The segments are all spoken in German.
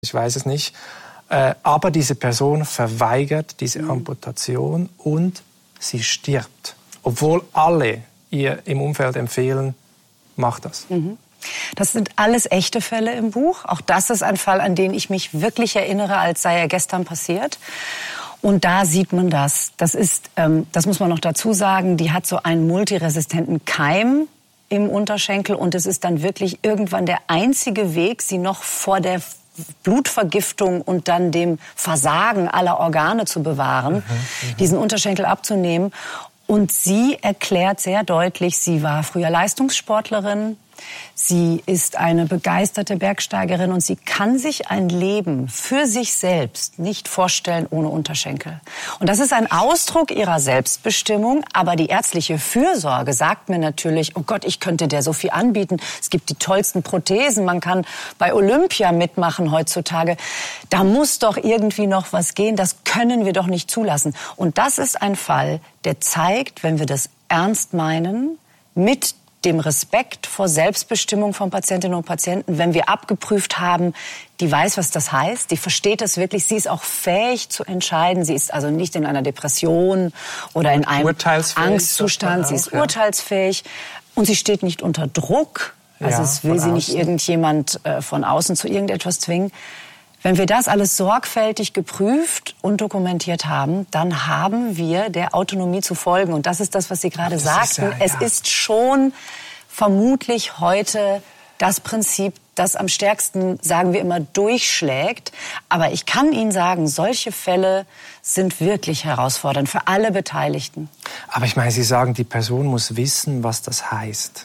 ich weiß es nicht. Aber diese Person verweigert diese Amputation und sie stirbt. Obwohl alle ihr im Umfeld empfehlen, mach das. Das sind alles echte Fälle im Buch. Auch das ist ein Fall, an den ich mich wirklich erinnere, als sei er gestern passiert. Und da sieht man das. Das muss man noch dazu sagen, die hat so einen multiresistenten Keim im Unterschenkel. Und es ist dann wirklich irgendwann der einzige Weg, sie noch vor der Blutvergiftung und dann dem Versagen aller Organe zu bewahren, diesen Unterschenkel abzunehmen. Und sie erklärt sehr deutlich, sie war früher Leistungssportlerin, sie ist eine begeisterte Bergsteigerin und sie kann sich ein Leben für sich selbst nicht vorstellen ohne Unterschenkel. Und das ist ein Ausdruck ihrer Selbstbestimmung, aber die ärztliche Fürsorge sagt mir natürlich, oh Gott, ich könnte der so viel anbieten. Es gibt die tollsten Prothesen, man kann bei Olympia mitmachen heutzutage. Da muss doch irgendwie noch was gehen, das können wir doch nicht zulassen. Und das ist ein Fall, der zeigt, wenn wir das ernst meinen, mit dem Respekt vor Selbstbestimmung von Patientinnen und Patienten, wenn wir abgeprüft haben, die weiß, was das heißt, die versteht das wirklich, sie ist auch fähig zu entscheiden, sie ist also nicht in einer Depression oder in einem Angstzustand, sie ist urteilsfähig und sie steht nicht unter Druck, also es will sie nicht irgendjemand von außen zu irgendetwas zwingen. Wenn wir das alles sorgfältig geprüft und dokumentiert haben, dann haben wir der Autonomie zu folgen. Und das ist das, was Sie gerade sagten. Es ist schon vermutlich heute das Prinzip, das am stärksten, sagen wir immer, durchschlägt. Aber ich kann Ihnen sagen, solche Fälle sind wirklich herausfordernd für alle Beteiligten. Aber ich meine, Sie sagen, die Person muss wissen, was das heißt,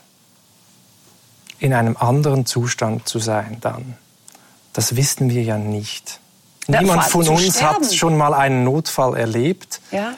in einem anderen Zustand zu sein dann. Das wissen wir ja nicht. Niemand von uns hat schon mal einen Notfall erlebt. Ja.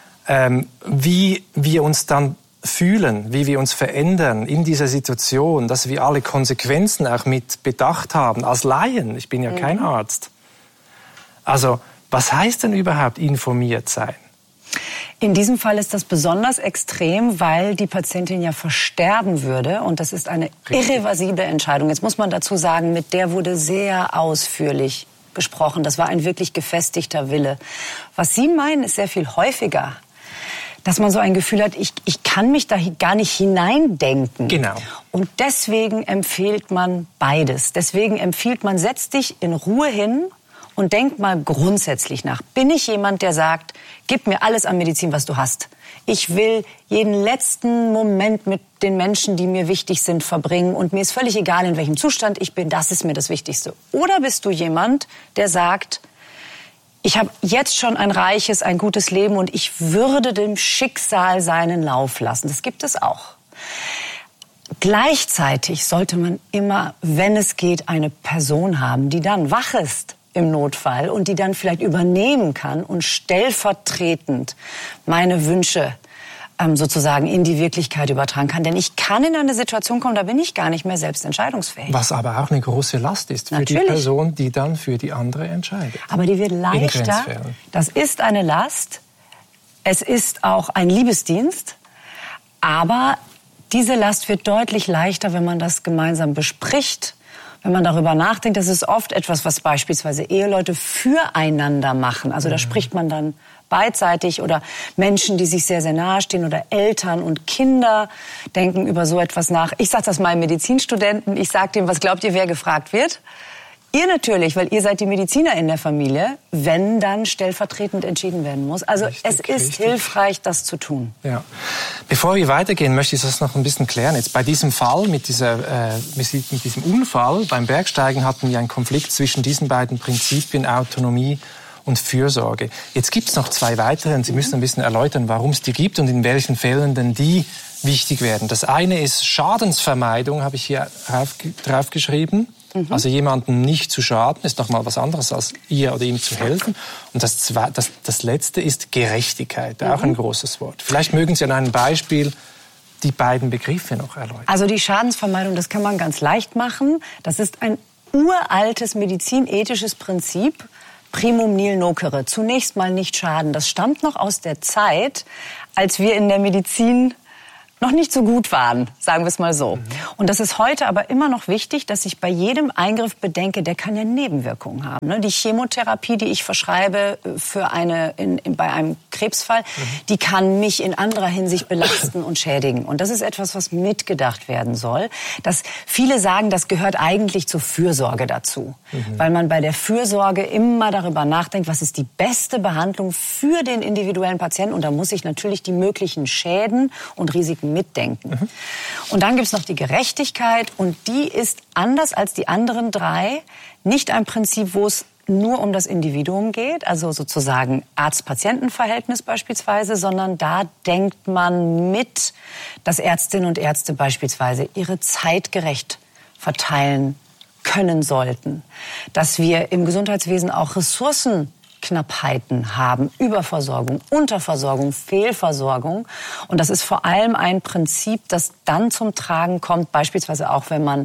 Wie wir uns dann fühlen, wie wir uns verändern in dieser Situation, dass wir alle Konsequenzen auch mit bedacht haben, als Laien. Ich bin ja kein Arzt. Also, was heißt denn überhaupt informiert sein? In diesem Fall ist das besonders extrem, weil die Patientin ja versterben würde. Und das ist eine irreversible Entscheidung. Jetzt muss man dazu sagen, mit der wurde sehr ausführlich gesprochen. Das war ein wirklich gefestigter Wille. Was Sie meinen, ist sehr viel häufiger, dass man so ein Gefühl hat, ich kann mich da gar nicht hineindenken. Genau. Und deswegen empfiehlt man beides. Deswegen empfiehlt man, setz dich in Ruhe hin und denk mal grundsätzlich nach. Bin ich jemand, der sagt, gib mir alles an Medizin, was du hast. Ich will jeden letzten Moment mit den Menschen, die mir wichtig sind, verbringen. Und mir ist völlig egal, in welchem Zustand ich bin. Das ist mir das Wichtigste. Oder bist du jemand, der sagt, ich habe jetzt schon ein reiches, ein gutes Leben und ich würde dem Schicksal seinen Lauf lassen. Das gibt es auch. Gleichzeitig sollte man immer, wenn es geht, eine Person haben, die dann wach ist im Notfall und die dann vielleicht übernehmen kann und stellvertretend meine Wünsche sozusagen in die Wirklichkeit übertragen kann. Denn ich kann in eine Situation kommen, da bin ich gar nicht mehr selbst entscheidungsfähig. Was aber auch eine große Last ist für die Person, die dann für die andere entscheidet. Aber die wird leichter. Das ist eine Last. Es ist auch ein Liebesdienst. Aber diese Last wird deutlich leichter, wenn man das gemeinsam bespricht. Wenn man darüber nachdenkt, das ist oft etwas, was beispielsweise Eheleute füreinander machen. Also da spricht man dann beidseitig oder Menschen, die sich sehr, sehr nahe stehen oder Eltern und Kinder denken über so etwas nach. Ich sage das meinen Medizinstudenten, ich sage dem, was glaubt ihr, wer gefragt wird? Ihr natürlich, weil ihr seid die Mediziner in der Familie, wenn dann stellvertretend entschieden werden muss. Also es ist hilfreich, das zu tun. Ja. Bevor wir weitergehen, möchte ich das noch ein bisschen klären. Jetzt bei diesem Fall, mit diesem Unfall beim Bergsteigen hatten wir einen Konflikt zwischen diesen beiden Prinzipien, Autonomie und Fürsorge. Jetzt gibt es noch zwei weitere und Sie müssen ein bisschen erläutern, warum es die gibt und in welchen Fällen denn die wichtig werden. Das eine ist Schadensvermeidung, habe ich hier draufgeschrieben. Also jemandem nicht zu schaden, ist doch mal was anderes, als ihr oder ihm zu helfen. Und das Letzte ist Gerechtigkeit, auch ein großes Wort. Vielleicht mögen Sie an einem Beispiel die beiden Begriffe noch erläutern. Also die Schadensvermeidung, das kann man ganz leicht machen. Das ist ein uraltes medizinethisches Prinzip, primum nihil nocere, zunächst mal nicht schaden. Das stammt noch aus der Zeit, als wir in der Medizin noch nicht so gut waren, sagen wir es mal so. Und das ist heute aber immer noch wichtig, dass ich bei jedem Eingriff bedenke, der kann ja Nebenwirkungen haben. Die Chemotherapie, die ich verschreibe bei einem Krebsfall, die kann mich in anderer Hinsicht belasten und schädigen. Und das ist etwas, was mitgedacht werden soll. Dass viele sagen, das gehört eigentlich zur Fürsorge dazu. Weil man bei der Fürsorge immer darüber nachdenkt, was ist die beste Behandlung für den individuellen Patienten. Und da muss ich natürlich die möglichen Schäden und Risiken mitdenken. Und dann gibt es noch die Gerechtigkeit und die ist anders als die anderen drei nicht ein Prinzip, wo es nur um das Individuum geht, also sozusagen Arzt-Patienten-Verhältnis beispielsweise, sondern da denkt man mit, dass Ärztinnen und Ärzte beispielsweise ihre Zeit gerecht verteilen können sollten, dass wir im Gesundheitswesen auch Ressourcenknappheiten haben, Überversorgung, Unterversorgung, Fehlversorgung. Und das ist vor allem ein Prinzip, das dann zum Tragen kommt, beispielsweise auch, wenn man,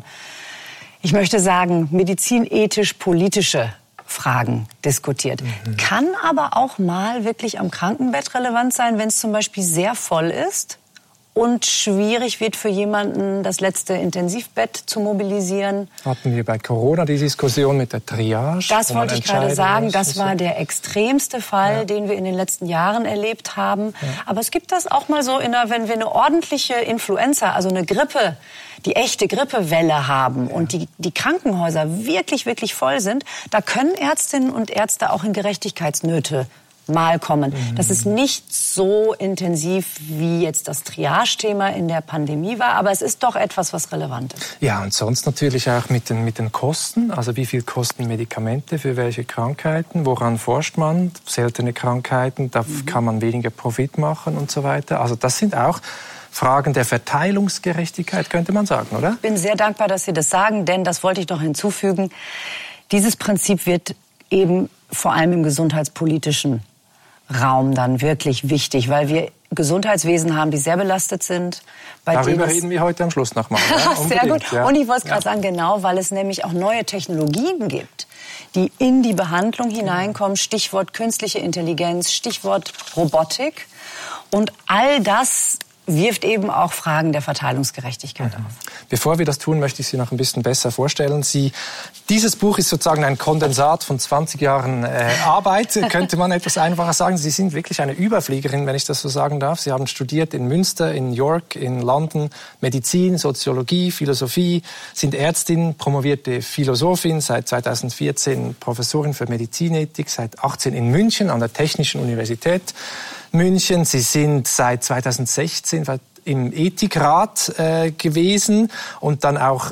ich möchte sagen, medizinethisch-politische Fragen diskutiert. Kann aber auch mal wirklich am Krankenbett relevant sein, wenn es zum Beispiel sehr voll ist und schwierig wird für jemanden, das letzte Intensivbett zu mobilisieren. Hatten wir bei Corona die Diskussion mit der Triage? Das wollte ich gerade sagen. Das war der extremste Fall, den wir in den letzten Jahren erlebt haben. Ja. Aber es gibt das auch mal so, wenn wir eine ordentliche Influenza, also eine Grippe, die echte Grippewelle haben und die Krankenhäuser wirklich, wirklich voll sind, da können Ärztinnen und Ärzte auch in Gerechtigkeitsnöte mal kommen. Das ist nicht so intensiv, wie jetzt das Triage-Thema in der Pandemie war, aber es ist doch etwas, was relevant ist. Ja, und sonst natürlich auch mit den Kosten. Also wie viel kosten Medikamente für welche Krankheiten? Woran forscht man? Seltene Krankheiten, da kann man weniger Profit machen und so weiter. Also das sind auch Fragen der Verteilungsgerechtigkeit, könnte man sagen, oder? Ich bin sehr dankbar, dass Sie das sagen, denn das wollte ich noch hinzufügen. Dieses Prinzip wird eben vor allem im gesundheitspolitischen Raum dann wirklich wichtig, weil wir Gesundheitswesen haben, die sehr belastet sind. Darüber reden wir heute am Schluss nochmal. Ja? Sehr gut. Ja. Und ich wollte es gerade sagen, genau, weil es nämlich auch neue Technologien gibt, die in die Behandlung hineinkommen. Stichwort künstliche Intelligenz, Stichwort Robotik. Und all das wirft eben auch Fragen der Verteilungsgerechtigkeit auf. Bevor wir das tun, möchte ich Sie noch ein bisschen besser vorstellen. Dieses Buch ist sozusagen ein Kondensat von 20 Jahren Arbeit, könnte man etwas einfacher sagen. Sie sind wirklich eine Überfliegerin, wenn ich das so sagen darf. Sie haben studiert in Münster, in York, in London, Medizin, Soziologie, Philosophie, sind Ärztin, promovierte Philosophin, seit 2014 Professorin für Medizinethik, seit 18 in München an der Technischen Universität München. Sie sind seit 2016 im Ethikrat gewesen und dann auch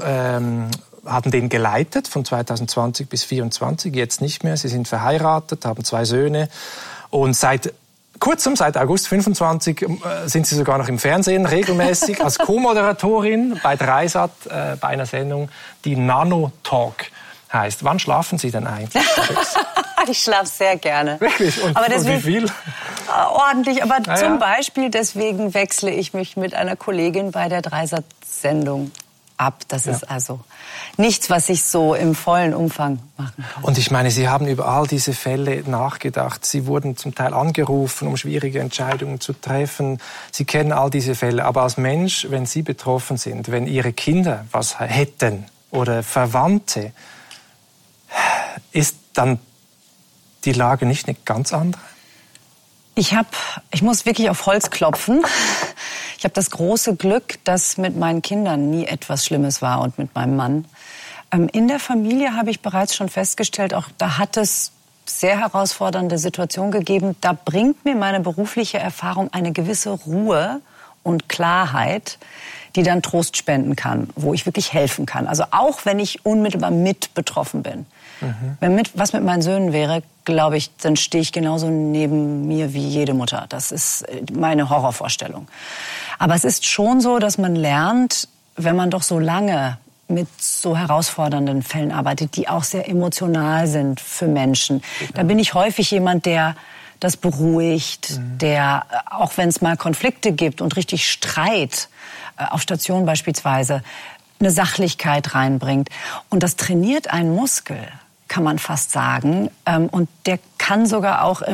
haben den geleitet von 2020 bis 2024, jetzt nicht mehr. Sie sind verheiratet, haben 2 Söhne und seit August 25 sind Sie sogar noch im Fernsehen regelmäßig als Co-Moderatorin bei Dreisat bei einer Sendung, die Nano-Talk heißt. Wann schlafen Sie denn eigentlich? Ich schlafe sehr gerne. Wirklich? Und wie viel? Ordentlich, aber zum Beispiel deswegen wechsle ich mich mit einer Kollegin bei der Dreisat-Sendung ab. Das ist also nichts, was ich so im vollen Umfang machen kann. Und ich meine, Sie haben über all diese Fälle nachgedacht. Sie wurden zum Teil angerufen, um schwierige Entscheidungen zu treffen. Sie kennen all diese Fälle. Aber als Mensch, wenn Sie betroffen sind, wenn Ihre Kinder was hätten oder Verwandte, ist dann die Lage nicht eine ganz andere? Ich muss wirklich auf Holz klopfen. Ich habe das große Glück, dass mit meinen Kindern nie etwas Schlimmes war und mit meinem Mann. In der Familie habe ich bereits schon festgestellt, auch da hat es sehr herausfordernde Situationen gegeben. Da bringt mir meine berufliche Erfahrung eine gewisse Ruhe und Klarheit, die dann Trost spenden kann, wo ich wirklich helfen kann. Also auch wenn ich unmittelbar mit betroffen bin. Wenn was mit meinen Söhnen wäre, glaube ich, dann stehe ich genauso neben mir wie jede Mutter. Das ist meine Horrorvorstellung. Aber es ist schon so, dass man lernt, wenn man doch so lange mit so herausfordernden Fällen arbeitet, die auch sehr emotional sind für Menschen. Da bin ich häufig jemand, der das beruhigt, der, auch wenn es mal Konflikte gibt und richtig Streit, auf Station beispielsweise, eine Sachlichkeit reinbringt. Und das trainiert einen Muskel, kann man fast sagen. Und der kann sogar auch im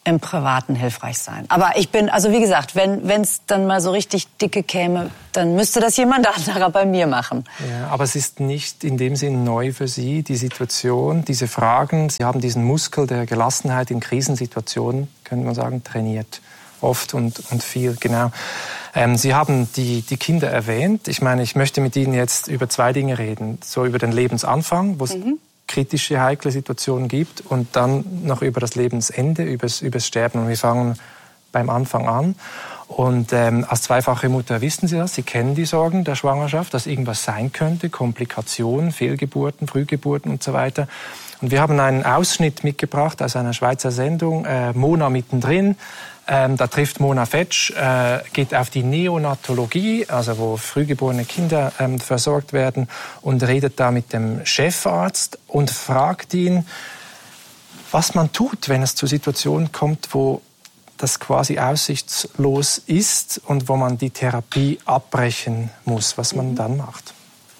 im Privaten hilfreich sein. Aber ich bin, also wie gesagt, wenn es dann mal so richtig dicke käme, dann müsste das jemand anderer bei mir machen. Ja, aber es ist nicht in dem Sinn neu für Sie, die Situation, diese Fragen. Sie haben diesen Muskel der Gelassenheit in Krisensituationen, könnte man sagen, trainiert. Oft und viel, genau. Sie haben die Kinder erwähnt. Ich meine, ich möchte mit Ihnen jetzt über zwei Dinge reden. So über den Lebensanfang, wo es kritische, heikle Situationen gibt, und dann noch über das Lebensende, übers Sterben. Und wir fangen beim Anfang an. Und als zweifache Mutter wissen Sie das, Sie kennen die Sorgen der Schwangerschaft, dass irgendwas sein könnte, Komplikationen, Fehlgeburten, Frühgeburten und so weiter. Und wir haben einen Ausschnitt mitgebracht aus einer Schweizer Sendung, Mona mittendrin. Da trifft Mona Fetsch, geht auf die Neonatologie, also wo frühgeborene Kinder versorgt werden, und redet da mit dem Chefarzt und fragt ihn, was man tut, wenn es zu Situationen kommt, wo das quasi aussichtslos ist und wo man die Therapie abbrechen muss, was man dann macht.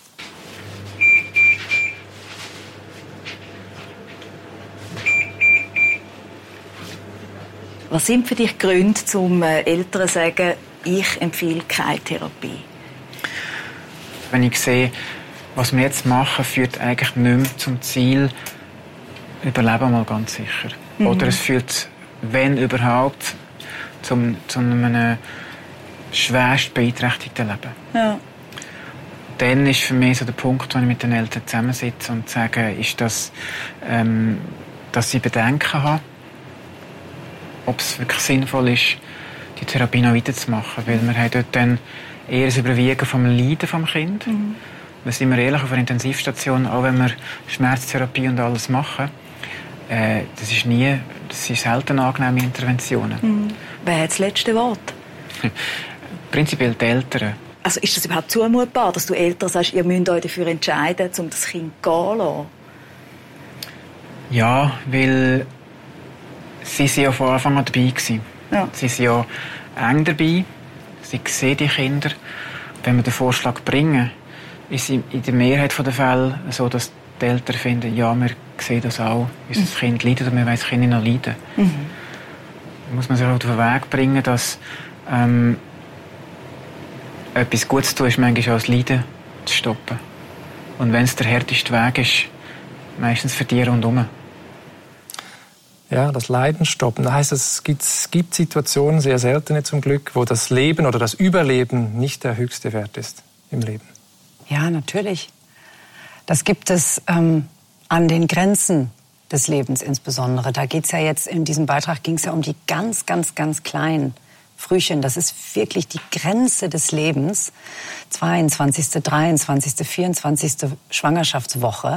Was sind für dich Gründe, zum Eltern zu sagen, ich empfehle keine Therapie? Wenn ich sehe, was wir jetzt machen, führt eigentlich nicht mehr zum Ziel, überleben mal ganz sicher. Oder es führt, wenn überhaupt, zu einem schwerst beeinträchtigten Leben. Ja. Dann ist für mich so der Punkt, wo ich mit den Eltern zusammensitze und sage, ist das, dass sie Bedenken haben, ob es wirklich sinnvoll ist, die Therapie noch weiterzumachen. Weil wir haben dort dann eher das Überwiegen vom Leiden vom Kind. Wir sind ehrlich, auf der Intensivstation, auch wenn wir Schmerztherapie und alles machen, das sind selten angenehme Interventionen. Wer hat das letzte Wort? Prinzipiell die Eltern. Also ist das überhaupt zumutbar, dass du Eltern sagst, ihr müsst euch dafür entscheiden, um das Kind gehen zu lassen? Ja, weil sie waren ja von Anfang an dabei. Ja. Sie sind ja eng dabei. Sie sehen die Kinder. Wenn wir den Vorschlag bringen, ist es in der Mehrheit der Fälle so, dass die Eltern finden, ja, wir sehen das auch. Unser Kind leidet und wir wollen das Kind nicht noch leiden. Da muss man sich auch auf den Weg bringen, dass etwas Gutes zu tun ist, manchmal auch das Leiden zu stoppen. Und wenn es der härteste Weg ist, meistens für die rundherum. Ja, das Leiden stoppen. Das heißt, es gibt Situationen, sehr seltene zum Glück, wo das Leben oder das Überleben nicht der höchste Wert ist im Leben. Ja, natürlich. Das gibt es an den Grenzen des Lebens insbesondere. Da geht's ja jetzt, in diesem Beitrag ging es ja um die ganz, ganz, ganz kleinen Frühchen. Das ist wirklich die Grenze des Lebens. 22., 23., 24. Schwangerschaftswoche.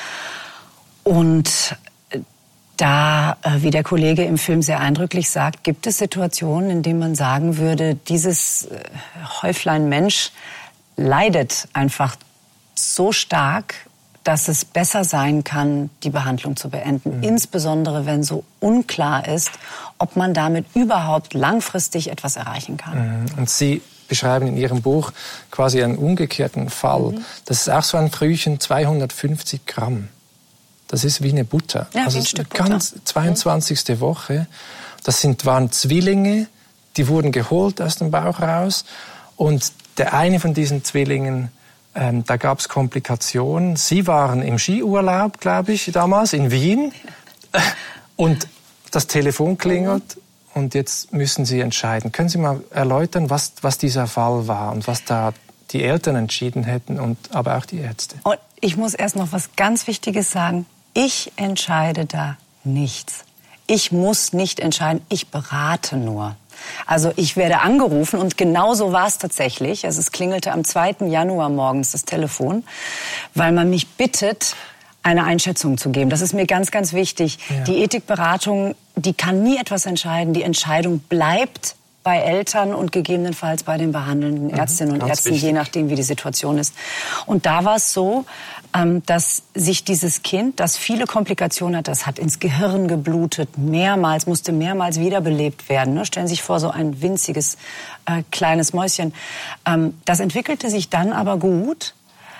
Und da, wie der Kollege im Film sehr eindrücklich sagt, gibt es Situationen, in denen man sagen würde, dieses Häuflein Mensch leidet einfach so stark, dass es besser sein kann, die Behandlung zu beenden. Insbesondere, wenn so unklar ist, ob man damit überhaupt langfristig etwas erreichen kann. Und Sie beschreiben in Ihrem Buch quasi einen umgekehrten Fall. Das ist auch so ein Frühchen, 250 Gramm. Das ist wie eine Butter. Ja, also wie ein Stück Butter. Ganz 22. Woche. Das waren Zwillinge, die wurden geholt aus dem Bauch raus. Und der eine von diesen Zwillingen, da gab es Komplikationen. Sie waren im Skiurlaub, glaube ich, damals in Wien. Und das Telefon klingelt und jetzt müssen Sie entscheiden. Können Sie mal erläutern, was dieser Fall war und was da die Eltern entschieden hätten und aber auch die Ärzte? Und ich muss erst noch was ganz Wichtiges sagen. Ich entscheide da nichts. Ich muss nicht entscheiden, ich berate nur. Also ich werde angerufen und genau so war es tatsächlich. Also es klingelte am 2. Januar morgens das Telefon, weil man mich bittet, eine Einschätzung zu geben. Das ist mir ganz, ganz wichtig. Ja. Die Ethikberatung, die kann nie etwas entscheiden. Die Entscheidung bleibt bei Eltern und gegebenenfalls bei den behandelnden Ärztinnen und Ärzten, je nachdem, wie die Situation ist. Und da war es so, dass sich dieses Kind, das viele Komplikationen hat, das hat ins Gehirn geblutet, musste mehrmals wiederbelebt werden. Ne? Stellen Sie sich vor, so ein winziges, kleines Mäuschen. Das entwickelte sich dann aber gut.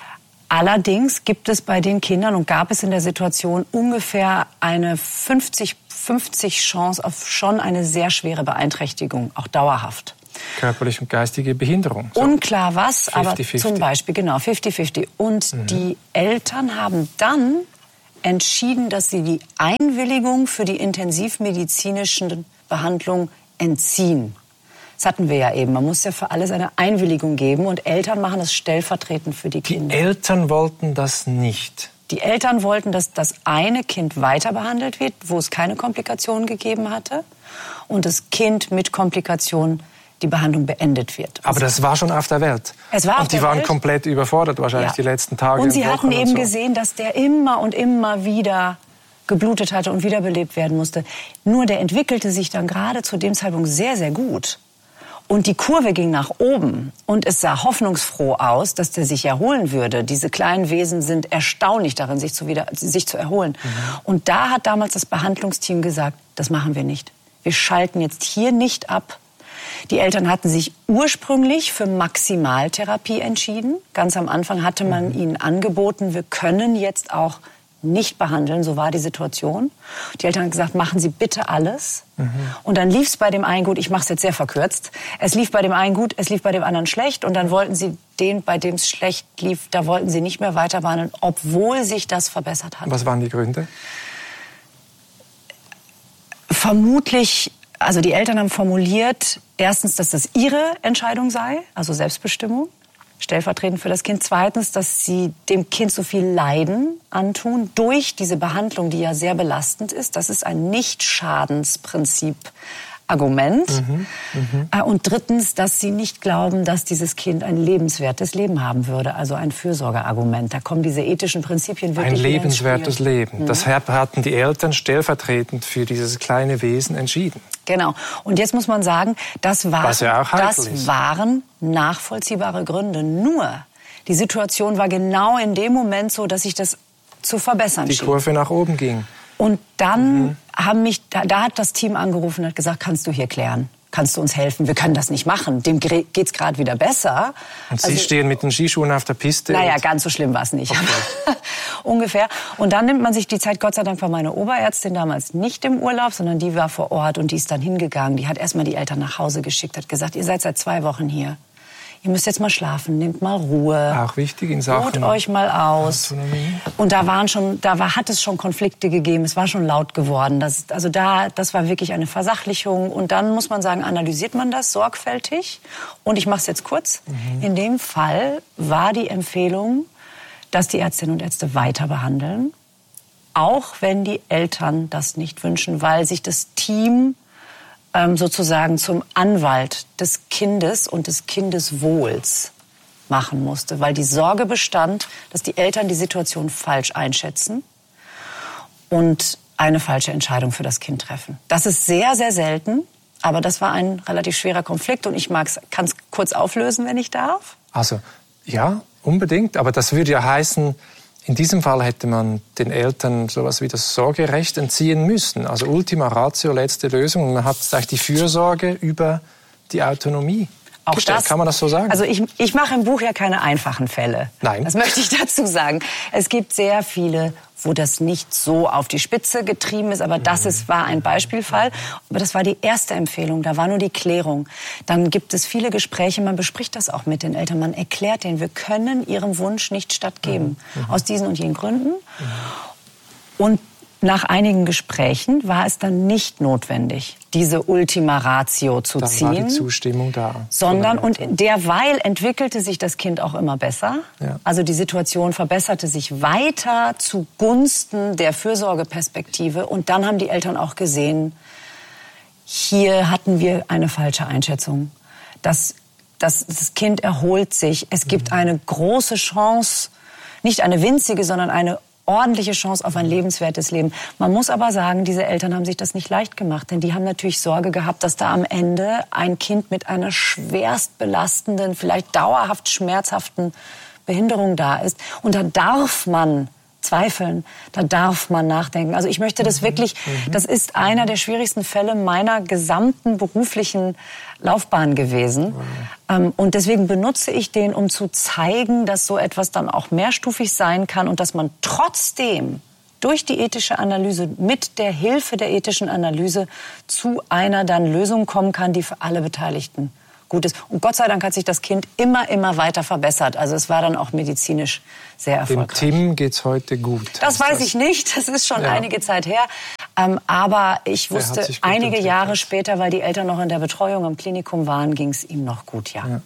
Allerdings gibt es bei den Kindern und gab es in der Situation ungefähr eine 50-50 Chance auf schon eine sehr schwere Beeinträchtigung, auch dauerhaft. Körperliche und geistige Behinderung. So. Unklar was, 50-50. aber zum Beispiel, genau, 50-50. Und die Eltern haben dann entschieden, dass sie die Einwilligung für die intensivmedizinische Behandlung entziehen. Das hatten wir ja eben. Man muss ja für alles eine Einwilligung geben und Eltern machen das stellvertretend für die Kinder. Die Eltern wollten das nicht. Die Eltern wollten, dass das eine Kind weiter behandelt wird, wo es keine Komplikationen gegeben hatte, und das Kind mit Komplikationen die Behandlung beendet wird. Aber das war schon auf der Welt. Es war auf und die der waren Welt. Komplett überfordert wahrscheinlich die letzten Tage. Und sie Wochen hatten eben so. gesehen, dass der immer und immer wieder geblutet hatte und wiederbelebt werden musste. Nur der entwickelte sich dann gerade zu dem Zeitpunkt sehr, sehr gut. Und die Kurve ging nach oben und es sah hoffnungsfroh aus, dass der sich erholen würde. Diese kleinen Wesen sind erstaunlich darin, sich zu erholen. Und da hat damals das Behandlungsteam gesagt, das machen wir nicht. Wir schalten jetzt hier nicht ab. Die Eltern hatten sich ursprünglich für Maximaltherapie entschieden. Ganz am Anfang hatte man ihnen angeboten, wir können jetzt auch nicht behandeln, so war die Situation. Die Eltern haben gesagt, machen Sie bitte alles. Und dann lief es bei dem einen gut, ich mache es jetzt sehr verkürzt, es lief bei dem einen gut, es lief bei dem anderen schlecht und dann wollten sie den, bei dem es schlecht lief, da wollten sie nicht mehr weiter behandeln, obwohl sich das verbessert hat. Was waren die Gründe? Vermutlich, also die Eltern haben formuliert, erstens, dass das ihre Entscheidung sei, also Selbstbestimmung, stellvertretend für das Kind. Zweitens, dass sie dem Kind so viel Leiden antun durch diese Behandlung, die ja sehr belastend ist. Das ist ein Nicht-Schadensprinzip-Argument. Und drittens, dass sie nicht glauben, dass dieses Kind ein lebenswertes Leben haben würde. Also ein Fürsorgeargument. Da kommen diese ethischen Prinzipien wirklich ein lebenswertes ins Spiel. Leben. Das hatten die Eltern stellvertretend für dieses kleine Wesen entschieden. Genau. Und jetzt muss man sagen, das waren nachvollziehbare Gründe. Nur die Situation war genau in dem Moment so, dass sich das zu verbessern schien. Die Kurve nach oben ging. Und dann da hat das Team angerufen und hat gesagt, kannst du hier klären? Kannst du uns helfen? Wir können das nicht machen. Dem geht's gerade wieder besser. Und Sie stehen mit den Skischuhen auf der Piste? Naja, ganz so schlimm war es nicht. Okay. Ungefähr. Und dann nimmt man sich die Zeit, Gott sei Dank war meine Oberärztin damals nicht im Urlaub, sondern die war vor Ort und die ist dann hingegangen. Die hat erstmal die Eltern nach Hause geschickt, hat gesagt, ihr seid seit 2 Wochen hier. Ihr müsst jetzt mal schlafen, nehmt mal Ruhe. Auch wichtig in Sachen ruht euch mal aus. Autonomie. Und hat es schon Konflikte gegeben, es war schon laut geworden. Das war wirklich eine Versachlichung. Und dann muss man sagen, analysiert man das sorgfältig. Und ich mache es jetzt kurz. In dem Fall war die Empfehlung, dass die Ärztinnen und Ärzte weiter behandeln. Auch wenn die Eltern das nicht wünschen, weil sich das Team sozusagen zum Anwalt des Kindes und des Kindeswohls machen musste, weil die Sorge bestand, dass die Eltern die Situation falsch einschätzen und eine falsche Entscheidung für das Kind treffen. Das ist sehr, sehr selten, aber das war ein relativ schwerer Konflikt und ich kann es kurz auflösen, wenn ich darf. Also, ja, unbedingt, aber das würde ja heißen, in diesem Fall hätte man den Eltern sowas wie das Sorgerecht entziehen müssen. Also Ultima Ratio, letzte Lösung. Und man hat eigentlich die Fürsorge über die Autonomie. Auch das, kann man das so sagen? Also ich mache im Buch ja keine einfachen Fälle. Nein. Das möchte ich dazu sagen. Es gibt sehr viele, wo das nicht so auf die Spitze getrieben ist, aber war ein Beispielfall. Aber das war die erste Empfehlung, da war nur die Klärung. Dann gibt es viele Gespräche, man bespricht das auch mit den Eltern, man erklärt denen, wir können ihrem Wunsch nicht stattgeben. Aus diesen und jenen Gründen. Und nach einigen Gesprächen war es dann nicht notwendig, diese Ultima Ratio zu ziehen. Dann war die Zustimmung da. Sondern, und derweil entwickelte sich das Kind auch immer besser. Ja. Also die Situation verbesserte sich weiter zugunsten der Fürsorgeperspektive. Und dann haben die Eltern auch gesehen, hier hatten wir eine falsche Einschätzung. Das Kind erholt sich. Es gibt eine große Chance, nicht eine winzige, sondern eine ordentliche Chance auf ein lebenswertes Leben. Man muss aber sagen, diese Eltern haben sich das nicht leicht gemacht, denn die haben natürlich Sorge gehabt, dass da am Ende ein Kind mit einer schwerst belastenden, vielleicht dauerhaft schmerzhaften Behinderung da ist. Und da darf man zweifeln, da darf man nachdenken. Also ich möchte das wirklich, das ist einer der schwierigsten Fälle meiner gesamten beruflichen Laufbahn gewesen. Und deswegen benutze ich den, um zu zeigen, dass so etwas dann auch mehrstufig sein kann und dass man trotzdem durch die ethische Analyse, mit der Hilfe der ethischen Analyse zu einer dann Lösung kommen kann, die für alle Beteiligten gut ist. Und Gott sei Dank hat sich das Kind immer weiter verbessert. Also es war dann auch medizinisch sehr erfolgreich. Dem Tim geht's heute gut. Das weiß ich nicht. Das ist schon einige Zeit her. Aber ich wusste, einige Jahre später, weil die Eltern noch in der Betreuung im Klinikum waren, ging es ihm noch gut, ja.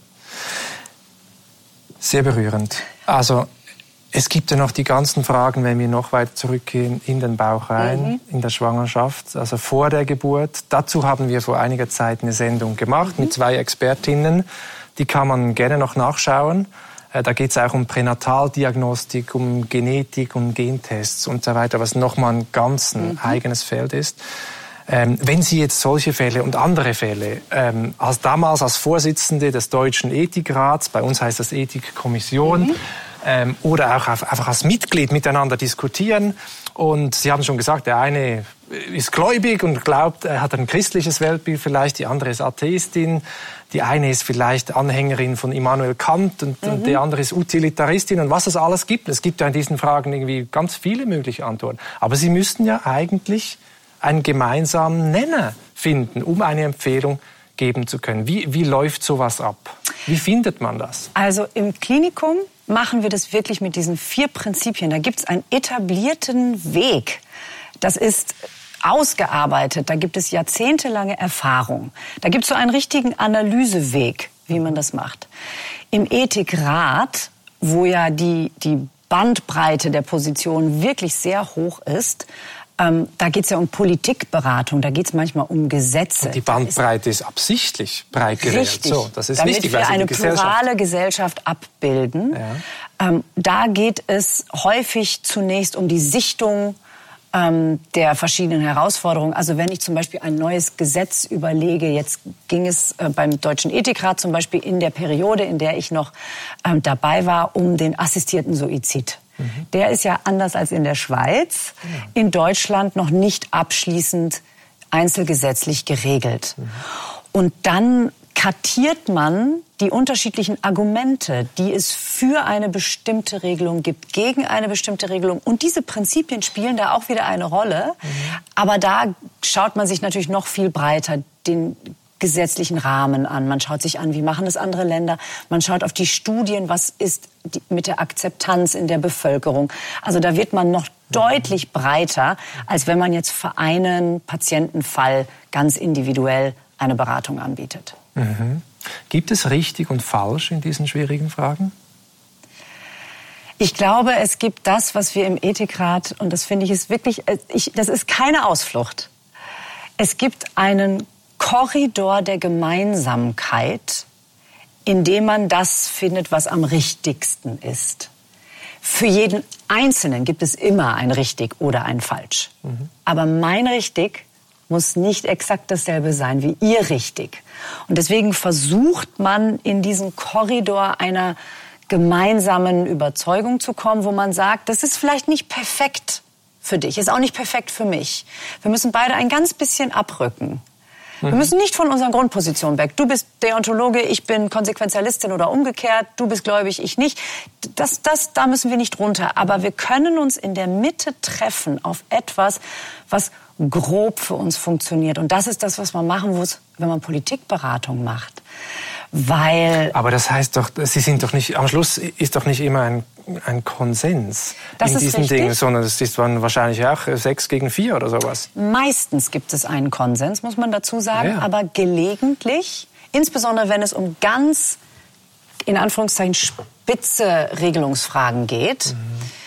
Sehr berührend. Also es gibt ja noch die ganzen Fragen, wenn wir noch weiter zurückgehen in den Bauch rein, in der Schwangerschaft, also vor der Geburt. Dazu haben wir vor einiger Zeit eine Sendung gemacht mit 2 Expertinnen. Die kann man gerne noch nachschauen. Da geht es auch um Pränataldiagnostik, um Genetik, um Gentests und so weiter, was nochmal ein ganz eigenes Feld ist. Wenn Sie jetzt solche Fälle und andere Fälle, damals als Vorsitzende des Deutschen Ethikrats, bei uns heißt das Ethikkommission, oder auch einfach als Mitglied miteinander diskutieren. Und Sie haben schon gesagt, der eine ist gläubig und glaubt, er hat ein christliches Weltbild vielleicht, die andere ist Atheistin, die eine ist vielleicht Anhängerin von Immanuel Kant und die andere ist Utilitaristin und was es alles gibt. Es gibt ja in diesen Fragen irgendwie ganz viele mögliche Antworten. Aber Sie müssten ja eigentlich einen gemeinsamen Nenner finden, um eine Empfehlung geben zu können. Wie läuft sowas ab? Wie findet man das? Also im Klinikum machen wir das wirklich mit diesen 4 Prinzipien. Da gibt es einen etablierten Weg. Das ist ausgearbeitet. Da gibt es jahrzehntelange Erfahrung. Da gibt es so einen richtigen Analyseweg, wie man das macht. Im Ethikrat, wo ja die Bandbreite der Positionen wirklich sehr hoch ist, da geht es ja um Politikberatung, da geht es manchmal um Gesetze. Und die Bandbreite ist absichtlich breit gewählt. Richtig, so, das ist damit wichtig, wir eine plurale Gesellschaft abbilden. Ja. Da geht es häufig zunächst um die Sichtung der verschiedenen Herausforderungen. Also wenn ich zum Beispiel ein neues Gesetz überlege, jetzt ging es beim Deutschen Ethikrat zum Beispiel in der Periode, in der ich noch dabei war, um den assistierten Suizid. Der ist ja anders als in der Schweiz, in Deutschland noch nicht abschließend einzelgesetzlich geregelt. Und dann kartiert man die unterschiedlichen Argumente, die es für eine bestimmte Regelung gibt, gegen eine bestimmte Regelung. Und diese Prinzipien spielen da auch wieder eine Rolle. Aber da schaut man sich natürlich noch viel breiter den gesetzlichen Rahmen an. Man schaut sich an, wie machen das andere Länder. Man schaut auf die Studien, was ist mit der Akzeptanz in der Bevölkerung. Also da wird man noch deutlich breiter, als wenn man jetzt für einen Patientenfall ganz individuell eine Beratung anbietet. Gibt es richtig und falsch in diesen schwierigen Fragen? Ich glaube, es gibt das, was wir im Ethikrat, und das finde ich ist wirklich, das ist keine Ausflucht. Es gibt einen Korridor der Gemeinsamkeit, in dem man das findet, was am richtigsten ist. Für jeden Einzelnen gibt es immer ein richtig oder ein falsch. Aber mein richtig muss nicht exakt dasselbe sein wie ihr richtig. Und deswegen versucht man in diesen Korridor einer gemeinsamen Überzeugung zu kommen, wo man sagt, das ist vielleicht nicht perfekt für dich, ist auch nicht perfekt für mich. Wir müssen beide ein ganz bisschen abrücken. Wir müssen nicht von unseren Grundpositionen weg. Du bist Deontologe, ich bin Konsequenzialistin oder umgekehrt, du bist gläubig, ich nicht. Da müssen wir nicht runter. Aber wir können uns in der Mitte treffen auf etwas, was grob für uns funktioniert. Und das ist das, was man machen muss, wenn man Politikberatung macht. Aber das heißt doch, Sie sind doch nicht, am Schluss ist doch nicht immer ein Konsens in diesen Dingen, sondern es ist wahrscheinlich auch 6 gegen 4 oder sowas. Meistens gibt es einen Konsens, muss man dazu sagen, aber gelegentlich, insbesondere wenn es um ganz, in Anführungszeichen, spitze Regelungsfragen geht,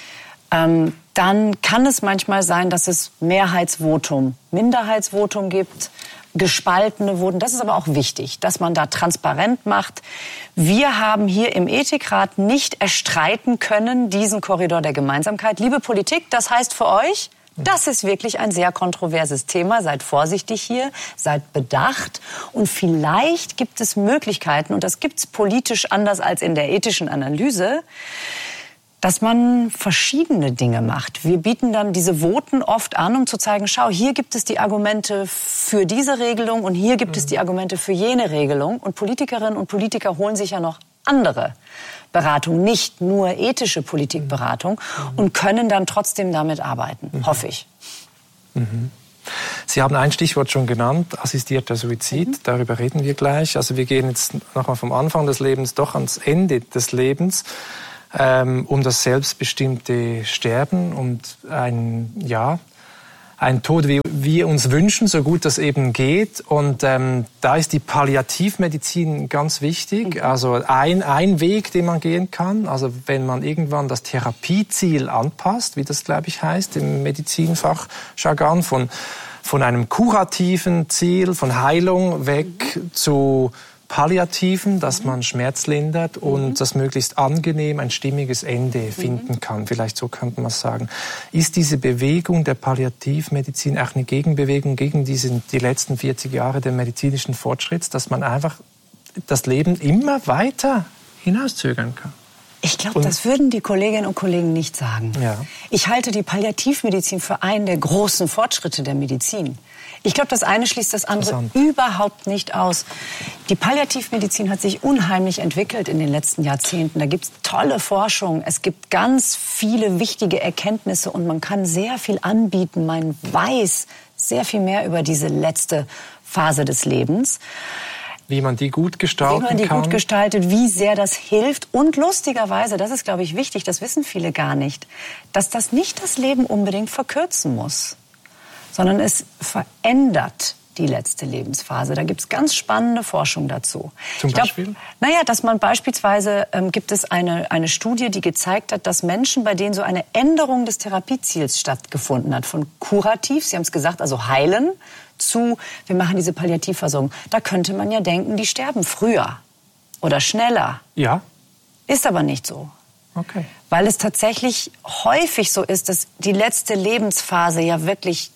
dann kann es manchmal sein, dass es Mehrheitsvotum, Minderheitsvotum gibt, gespaltene Voten. Das ist aber auch wichtig, dass man da transparent macht. Wir haben hier im Ethikrat nicht erstreiten können, diesen Korridor der Gemeinsamkeit. Liebe Politik, das heißt für euch, das ist wirklich ein sehr kontroverses Thema. Seid vorsichtig hier, seid bedacht. Und vielleicht gibt es Möglichkeiten, und das gibt es politisch anders als in der ethischen Analyse, dass man verschiedene Dinge macht. Wir bieten dann diese Voten oft an, um zu zeigen, schau, hier gibt es die Argumente für diese Regelung und hier gibt es die Argumente für jene Regelung. Und Politikerinnen und Politiker holen sich ja noch andere Beratung, nicht nur ethische Politikberatung und können dann trotzdem damit arbeiten, hoffe ich. Sie haben ein Stichwort schon genannt, assistierter Suizid, darüber reden wir gleich. Also wir gehen jetzt nochmal vom Anfang des Lebens doch ans Ende des Lebens, um das selbstbestimmte Sterben und ein Tod, wie wir uns wünschen, so gut das eben geht. Und da ist die Palliativmedizin ganz wichtig. Also ein Weg, den man gehen kann. Also wenn man irgendwann das Therapieziel anpasst, wie das, glaube ich, heißt im Medizinfachjargon, von einem kurativen Ziel, von Heilung weg zu Palliativen, dass man Schmerz lindert und das möglichst angenehm ein stimmiges Ende finden kann. Vielleicht so könnte man es sagen. Ist diese Bewegung der Palliativmedizin auch eine Gegenbewegung gegen die letzten 40 Jahre des medizinischen Fortschritts, dass man einfach das Leben immer weiter hinauszögern kann? Ich glaube, das würden die Kolleginnen und Kollegen nicht sagen. Ja. Ich halte die Palliativmedizin für einen der großen Fortschritte der Medizin. Ich glaube, das eine schließt das andere überhaupt nicht aus. Die Palliativmedizin hat sich unheimlich entwickelt in den letzten Jahrzehnten. Da gibt es tolle Forschung, es gibt ganz viele wichtige Erkenntnisse und man kann sehr viel anbieten. Man weiß sehr viel mehr über diese letzte Phase des Lebens. Wie man die gut gestalten kann. Wie man die gut gestaltet, wie sehr das hilft. Und lustigerweise, das ist, glaube ich, wichtig, das wissen viele gar nicht, dass das nicht das Leben unbedingt verkürzen muss, sondern es verändert die letzte Lebensphase. Da gibt es ganz spannende Forschung dazu. Zum Beispiel? Dass man beispielsweise, gibt es eine Studie, die gezeigt hat, dass Menschen, bei denen so eine Änderung des Therapieziels stattgefunden hat, von kurativ, Sie haben es gesagt, also heilen, zu, wir machen diese Palliativversorgung. Da könnte man ja denken, die sterben früher oder schneller. Ja. Ist aber nicht so. Okay. Weil es tatsächlich häufig so ist, dass die letzte Lebensphase ja wirklich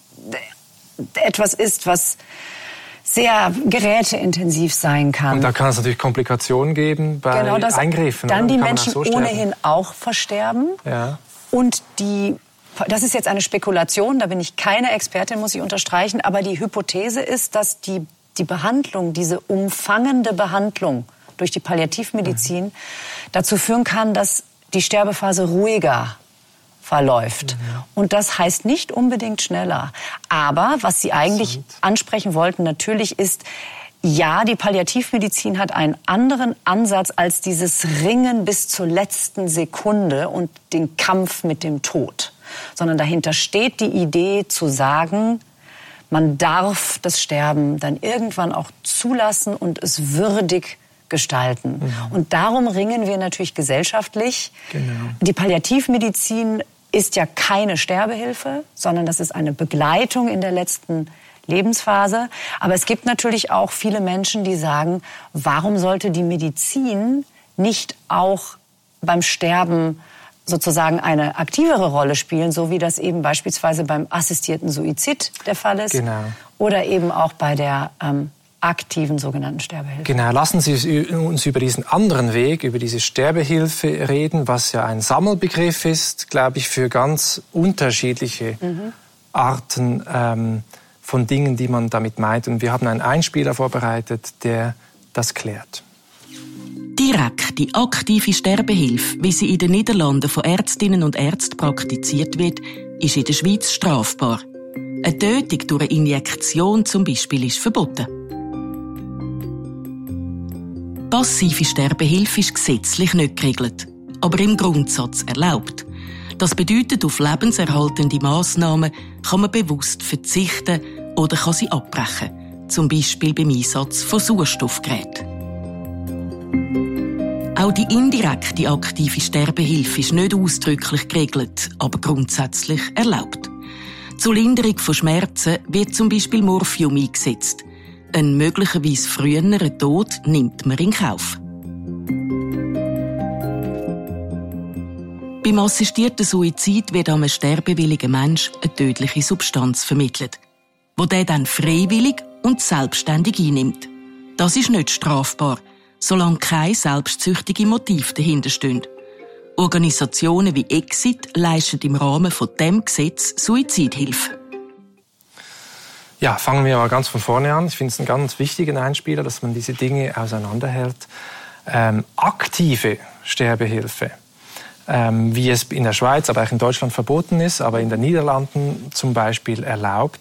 etwas ist, was sehr geräteintensiv sein kann. Und da kann es natürlich Komplikationen geben bei Eingriffen. Dann die Menschen ohnehin auch versterben. Ja. Und das ist jetzt eine Spekulation, da bin ich keine Expertin, muss ich unterstreichen, aber die Hypothese ist, dass die Behandlung, diese umfangende Behandlung durch die Palliativmedizin dazu führen kann, dass die Sterbephase ruhiger verläuft. Und das heißt nicht unbedingt schneller. Aber was Sie eigentlich ansprechen wollten, natürlich ist, ja, die Palliativmedizin hat einen anderen Ansatz als dieses Ringen bis zur letzten Sekunde und den Kampf mit dem Tod. Sondern dahinter steht die Idee zu sagen, man darf das Sterben dann irgendwann auch zulassen und es würdig gestalten. Und darum ringen wir natürlich gesellschaftlich. Genau. Die Palliativmedizin ist ja keine Sterbehilfe, sondern das ist eine Begleitung in der letzten Lebensphase. Aber es gibt natürlich auch viele Menschen, die sagen, warum sollte die Medizin nicht auch beim Sterben sozusagen eine aktivere Rolle spielen, so wie das eben beispielsweise beim assistierten Suizid der Fall ist. Genau. Oder eben auch bei der aktiven sogenannten Sterbehilfe. Genau, lassen Sie uns über diesen anderen Weg, über diese Sterbehilfe reden, was ja ein Sammelbegriff ist, glaube ich, für ganz unterschiedliche Arten von Dingen, die man damit meint. Und wir haben einen Einspieler vorbereitet, der das klärt. Direkte, aktive Sterbehilfe, wie sie in den Niederlanden von Ärztinnen und Ärzten praktiziert wird, ist in der Schweiz strafbar. Eine Tötung durch eine Injektion zum Beispiel ist verboten. Passive Sterbehilfe ist gesetzlich nicht geregelt, aber im Grundsatz erlaubt. Das bedeutet, auf lebenserhaltende Massnahmen kann man bewusst verzichten oder kann sie abbrechen, zum Beispiel beim Einsatz von Sauerstoffgeräten. Auch die indirekte aktive Sterbehilfe ist nicht ausdrücklich geregelt, aber grundsätzlich erlaubt. Zur Linderung von Schmerzen wird zum Beispiel Morphium eingesetzt. Ein möglicherweise früheren Tod nimmt man in Kauf. Beim assistierten Suizid wird einem sterbewilligen Mensch eine tödliche Substanz vermittelt, die der dann freiwillig und selbstständig einnimmt. Das ist nicht strafbar, solange kein selbstsüchtige Motiv dahinter steht. Organisationen wie Exit leisten im Rahmen von diesem Gesetz Suizidhilfe. Ja, fangen wir mal ganz von vorne an. Ich finde es einen ganz wichtigen Einspieler, dass man diese Dinge auseinanderhält. Aktive Sterbehilfe, wie es in der Schweiz, aber auch in Deutschland verboten ist, aber in den Niederlanden zum Beispiel erlaubt.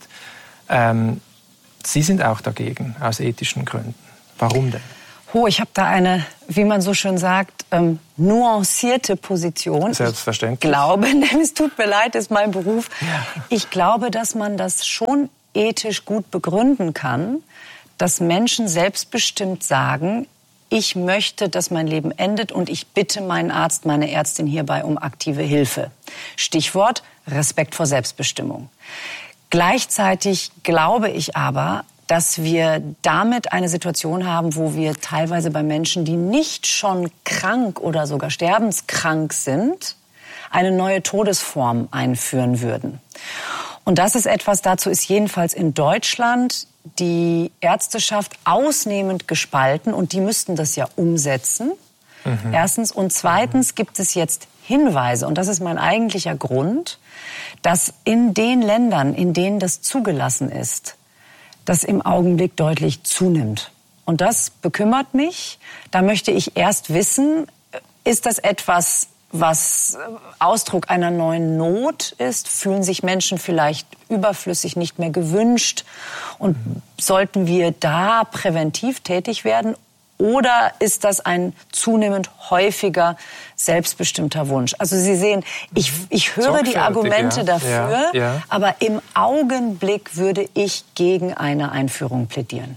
Sie sind auch dagegen, aus ethischen Gründen. Warum denn? Ich habe da eine, wie man so schön sagt, nuancierte Position. Selbstverständlich. Ich glaube, es tut mir leid, ist mein Beruf. Ja. Ich glaube, dass man das schon ethisch gut begründen kann, dass Menschen selbstbestimmt sagen, ich möchte, dass mein Leben endet und ich bitte meinen Arzt, meine Ärztin hierbei um aktive Hilfe. Stichwort Respekt vor Selbstbestimmung. Gleichzeitig glaube ich aber, dass wir damit eine Situation haben, wo wir teilweise bei Menschen, die nicht schon krank oder sogar sterbenskrank sind, eine neue Todesform einführen würden. Und das ist etwas, dazu ist jedenfalls in Deutschland die Ärzteschaft ausnehmend gespalten und die müssten das ja umsetzen. Erstens. Und zweitens gibt es jetzt Hinweise, und das ist mein eigentlicher Grund, dass in den Ländern, in denen das zugelassen ist, das im Augenblick deutlich zunimmt. Und das bekümmert mich. Da möchte ich erst wissen, ist das etwas, was Ausdruck einer neuen Not ist? Fühlen sich Menschen vielleicht überflüssig, nicht mehr gewünscht? Und sollten wir da präventiv tätig werden? Oder ist das ein zunehmend häufiger, selbstbestimmter Wunsch? Also Sie sehen, ich höre die Argumente dafür, aber im Augenblick würde ich gegen eine Einführung plädieren.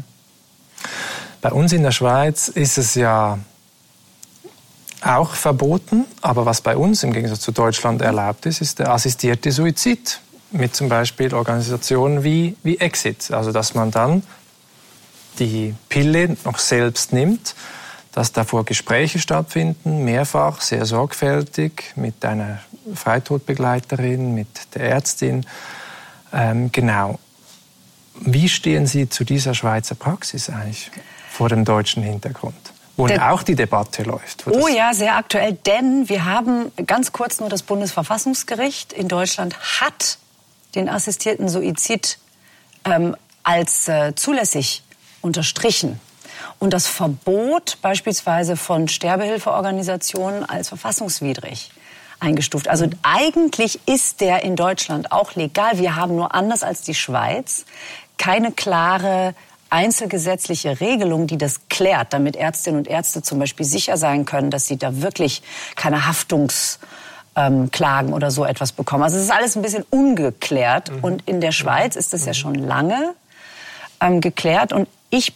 Bei uns in der Schweiz ist es ja auch verboten, aber was bei uns im Gegensatz zu Deutschland erlaubt ist, ist der assistierte Suizid mit zum Beispiel Organisationen wie Exit. Also dass man dann die Pille noch selbst nimmt, dass davor Gespräche stattfinden, mehrfach, sehr sorgfältig, mit einer Freitodbegleiterin, mit der Ärztin. Genau. Wie stehen Sie zu dieser Schweizer Praxis eigentlich vor dem deutschen Hintergrund? Wo auch die Debatte läuft. Oh ja, sehr aktuell, denn wir haben ganz kurz nur das Bundesverfassungsgericht in Deutschland hat den assistierten Suizid als zulässig unterstrichen und das Verbot beispielsweise von Sterbehilfeorganisationen als verfassungswidrig eingestuft. Also eigentlich ist der in Deutschland auch legal. Wir haben nur anders als die Schweiz keine klare einzelgesetzliche Regelung, die das klärt, damit Ärztinnen und Ärzte zum Beispiel sicher sein können, dass sie da wirklich keine Haftungsklagen oder so etwas bekommen. Also es ist alles ein bisschen ungeklärt und in der Schweiz ist das ja schon lange geklärt und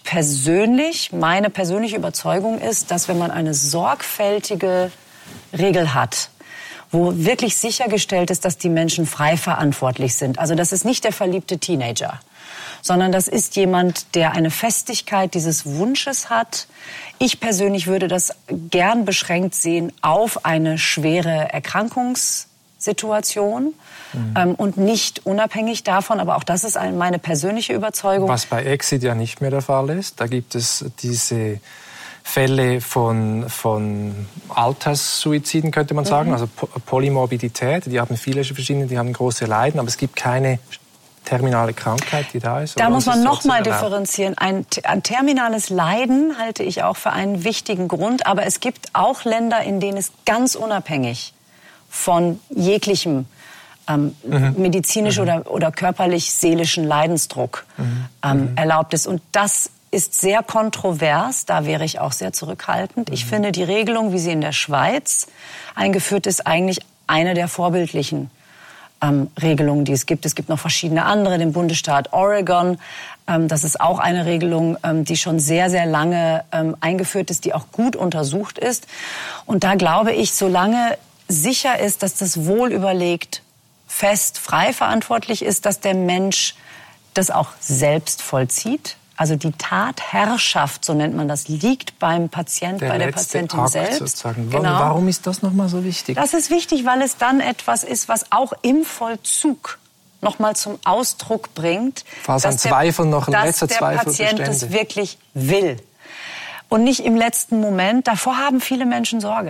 meine persönliche Überzeugung ist, dass wenn man eine sorgfältige Regel hat, wo wirklich sichergestellt ist, dass die Menschen frei verantwortlich sind. Also das ist nicht der verliebte Teenager, sondern das ist jemand, der eine Festigkeit dieses Wunsches hat. Ich persönlich würde das gern beschränkt sehen auf eine schwere Erkrankungssituation und nicht unabhängig davon. Aber auch das ist meine persönliche Überzeugung. Was bei Exit ja nicht mehr der Fall ist. Da gibt es diese Fälle von Alterssuiziden, könnte man sagen, also Polymorbidität. Die haben viele verschiedene, die haben große Leiden, aber es gibt keine terminale Krankheit, die da ist. Da muss man noch mal differenzieren. Ein terminales Leiden halte ich auch für einen wichtigen Grund, aber es gibt auch Länder, in denen es ganz unabhängig von jeglichem medizinisch oder körperlich-seelischen Leidensdruck erlaubt ist. Und das ist sehr kontrovers, da wäre ich auch sehr zurückhaltend. Ich finde, die Regelung, wie sie in der Schweiz eingeführt ist, eigentlich eine der vorbildlichen Regelungen, die es gibt. Es gibt noch verschiedene andere, den Bundesstaat Oregon. Das ist auch eine Regelung, die schon sehr, sehr lange eingeführt ist, die auch gut untersucht ist. Und da glaube ich, solange sicher ist, dass das wohl überlegt, fest, frei verantwortlich ist, dass der Mensch das auch selbst vollzieht. Also die Tatherrschaft, so nennt man das, liegt beim Patient, bei der Patientin Akt selbst. Sozusagen. Genau. Warum ist das nochmal so wichtig? Das ist wichtig, weil es dann etwas ist, was auch im Vollzug nochmal zum Ausdruck bringt, dass der Patient es wirklich will. Und nicht im letzten Moment. Davor haben viele Menschen Sorge.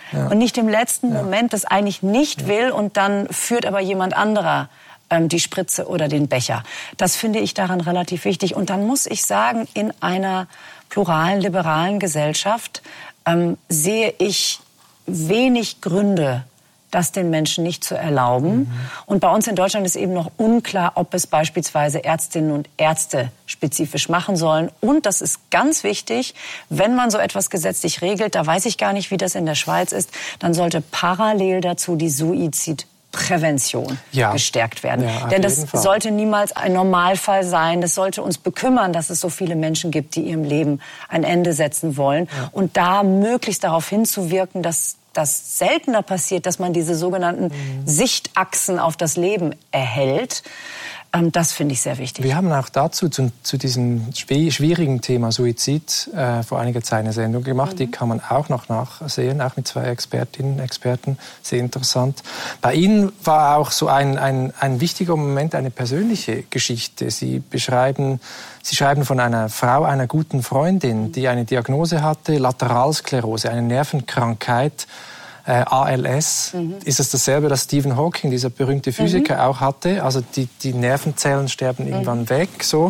und nicht im letzten Moment das eigentlich nicht will und dann führt aber jemand anderer die Spritze oder den Becher. Das finde ich daran relativ wichtig. Und dann muss ich sagen, in einer pluralen, liberalen Gesellschaft sehe ich wenig Gründe, das den Menschen nicht zu erlauben. Und bei uns in Deutschland ist eben noch unklar, ob es beispielsweise Ärztinnen und Ärzte spezifisch machen sollen. Und das ist ganz wichtig, wenn man so etwas gesetzlich regelt, da weiß ich gar nicht, wie das in der Schweiz ist, dann sollte parallel dazu die Suizidprävention gestärkt werden. Ja, denn das sollte niemals ein Normalfall sein. Das sollte uns bekümmern, dass es so viele Menschen gibt, die ihrem Leben ein Ende setzen wollen. Ja. Und da möglichst darauf hinzuwirken, dass das seltener passiert, dass man diese sogenannten Sichtachsen auf das Leben erhält. Das finde ich sehr wichtig. Wir haben auch dazu, zu diesem schwierigen Thema Suizid, vor einiger Zeit eine Sendung gemacht. Die kann man auch noch nachsehen, auch mit 2 Expertinnen, Experten. Sehr interessant. Bei Ihnen war auch so ein wichtiger Moment, eine persönliche Geschichte. Sie schreiben von einer Frau, einer guten Freundin, die eine Diagnose hatte, Lateralsklerose, eine Nervenkrankheit, ALS. Ist es dasselbe, das Stephen Hawking, dieser berühmte Physiker, auch hatte? Also die Nervenzellen sterben irgendwann weg. So.